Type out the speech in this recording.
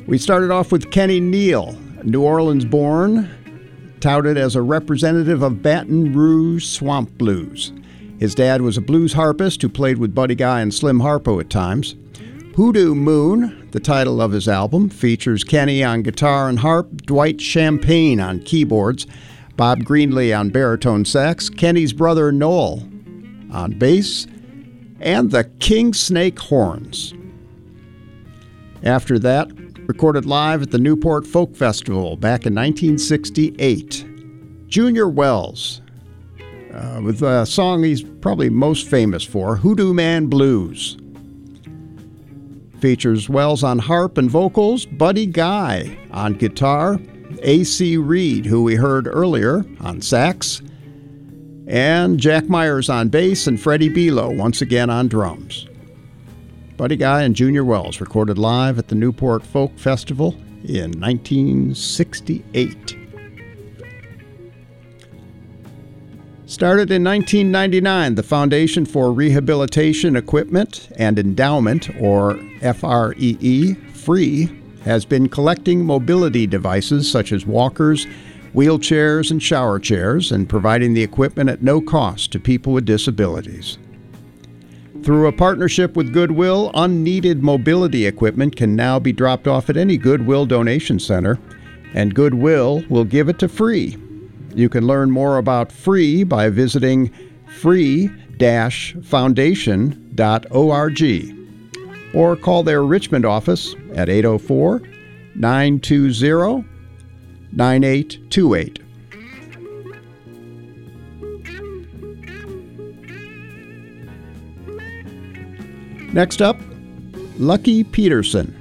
We started off with Kenny Neal, New Orleans born, touted as a representative of Baton Rouge swamp blues. His dad was a blues harpist who played with Buddy Guy and Slim Harpo at times. Hoodoo Moon, the title of his album, features Kenny on guitar and harp, Dwight Champagne on keyboards, Bob Greenlee on baritone sax, Kenny's brother Noel on bass, and the King Snake horns. After that, recorded live at the Newport Folk Festival back in 1968. Junior Wells, with a song he's probably most famous for, Hoodoo Man Blues. Features Wells on harp and vocals, Buddy Guy on guitar, A.C. Reed, who we heard earlier, on sax, and Jack Myers on bass, and Freddie Belo once again on drums. Buddy Guy and Junior Wells recorded live at the Newport Folk Festival in 1968. Started in 1999, the Foundation for Rehabilitation Equipment and Endowment, or FREE, FREE, has been collecting mobility devices such as walkers, wheelchairs, and shower chairs, and providing the equipment at no cost to people with disabilities. Through a partnership with Goodwill, unneeded mobility equipment can now be dropped off at any Goodwill donation center, and Goodwill will give it to FREE. You can learn more about FREE by visiting free-foundation.org or call their Richmond office at 804-920-9828. Next up, Lucky Peterson.